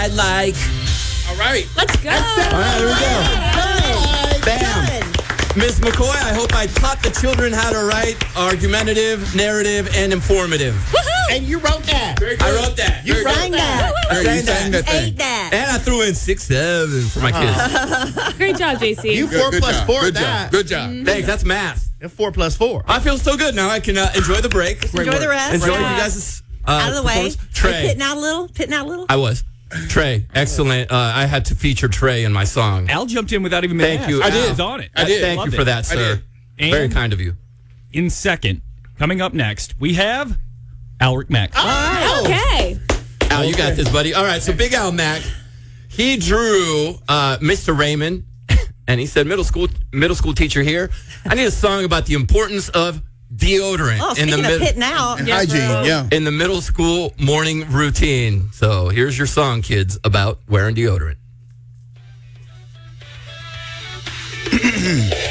I like. All right. Let's go. All right, here we go. Bam. Miss McCoy, I hope I taught the children how to write argumentative, narrative, and informative. Woohoo! And you wrote that. I wrote that. You sang that. I sang that. Ate that. And I threw in 6, 7 for my kids. Great job, JC. You 4 plus 4 Good that. job. Good job. Thanks, that's math. And 4 plus 4. I feel so good now. I can enjoy the break. Enjoy the rest. Enjoy Yeah. you guys' Out of the way. performance. Trey. Pitting out a little. I was. Trey, excellent. I had to feature Trey in my song. Al jumped in without even being Thank you, asked. Al. I was on it. I did. Thank Loved you for it. that, sir. And Very kind of you. In second, coming up next, we have Alric Mack. Okay. Al, you got this, buddy. All right, so Big Al Mack, he drew Mr. Raymond, and he said, middle school teacher here, I need a song about the importance of deodorant Oh, speaking of pitting out. And hygiene, yeah. in the middle school morning routine. So here's your song, kids, about wearing deodorant.